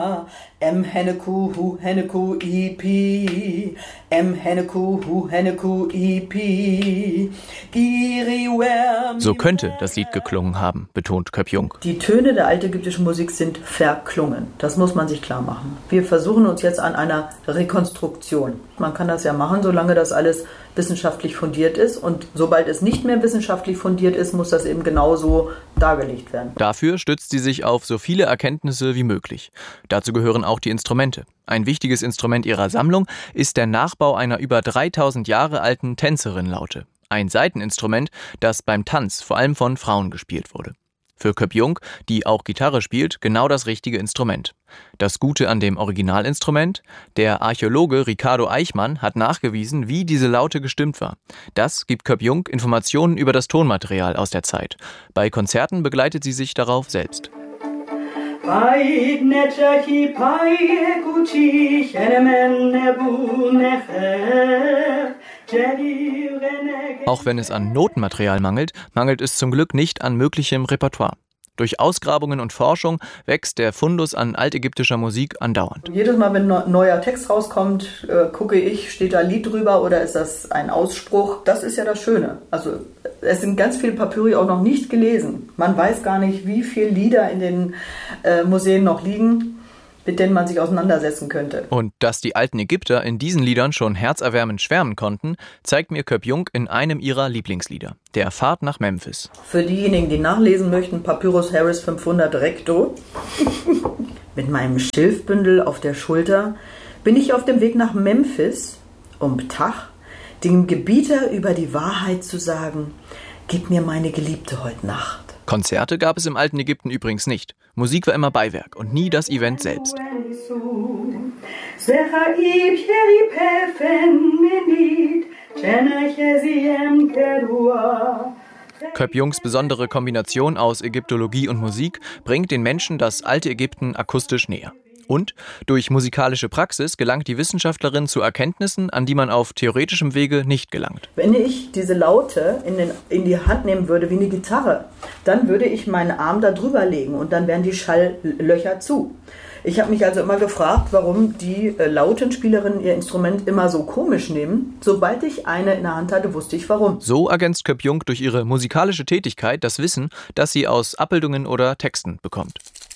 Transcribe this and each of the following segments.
Henneku, hu, Henneku, ipi. Henneku, hu, Henneku, ipi. So könnte das Lied geklungen haben, betont Köpjung. Die Töne der altägyptischen Musik sind verklungen. Das muss man sich klar machen. Wir versuchen uns jetzt an einer Rekonstruktion. Man kann das ja machen, solange das alles wissenschaftlich fundiert ist. Und sobald es nicht mehr wissenschaftlich fundiert ist, muss das eben genauso dargelegt werden. Dafür stützt sie sich auf so viele Erkenntnisse wie möglich. Dazu gehören auch die Instrumente. Ein wichtiges Instrument ihrer Sammlung ist der Nachbau einer über 3000 Jahre alten Tänzerin-Laute. Ein Saiteninstrument, das beim Tanz vor allem von Frauen gespielt wurde. Für Köpjung, die auch Gitarre spielt, genau das richtige Instrument. Das Gute an dem Originalinstrument: der Archäologe Ricardo Eichmann hat nachgewiesen, wie diese Laute gestimmt war. Das gibt Köpjung Informationen über das Tonmaterial aus der Zeit. Bei Konzerten begleitet sie sich darauf selbst. Auch wenn es an Notenmaterial mangelt es zum Glück nicht an möglichem Repertoire. Durch Ausgrabungen und Forschung wächst der Fundus an altägyptischer Musik andauernd. Jedes Mal, wenn ein neuer Text rauskommt, gucke ich, steht da ein Lied drüber oder ist das ein Ausspruch? Das ist ja das Schöne. Also es sind ganz viele Papyri auch noch nicht gelesen. Man weiß gar nicht, wie viele Lieder in den Museen noch liegen, mit denen man sich auseinandersetzen könnte. Und dass die alten Ägypter in diesen Liedern schon herzerwärmend schwärmen konnten, zeigt mir Köpjung in einem ihrer Lieblingslieder, der Fahrt nach Memphis. Für diejenigen, die nachlesen möchten, Papyrus Harris 500 recto. Mit meinem Schilfbündel auf der Schulter bin ich auf dem Weg nach Memphis, um Ptah, dem Gebieter, über die Wahrheit zu sagen: Gib mir meine Geliebte heute Nacht. Konzerte gab es im alten Ägypten übrigens nicht. Musik war immer Beiwerk und nie das Event selbst. Köpjungs besondere Kombination aus Ägyptologie und Musik bringt den Menschen das alte Ägypten akustisch näher. Und durch musikalische Praxis gelangt die Wissenschaftlerin zu Erkenntnissen, an die man auf theoretischem Wege nicht gelangt. Wenn ich diese Laute in die Hand nehmen würde wie eine Gitarre, dann würde ich meinen Arm da drüber legen und dann wären die Schalllöcher zu. Ich habe mich also immer gefragt, warum die Lautenspielerinnen ihr Instrument immer so komisch nehmen. Sobald ich eine in der Hand hatte, wusste ich warum. So ergänzt Köpjung durch ihre musikalische Tätigkeit das Wissen, das sie aus Abbildungen oder Texten bekommt.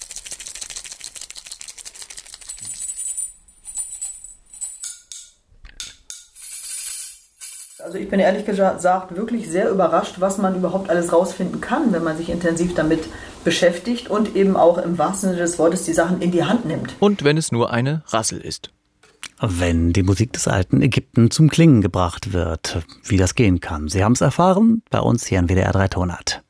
Also ich bin ehrlich gesagt wirklich sehr überrascht, was man überhaupt alles rausfinden kann, wenn man sich intensiv damit beschäftigt und eben auch im wahrsten Sinne des Wortes die Sachen in die Hand nimmt. Und wenn es nur eine Rassel ist. Wenn die Musik des alten Ägypten zum Klingen gebracht wird, wie das gehen kann. Sie haben es erfahren bei uns hier in WDR 3 Tonart.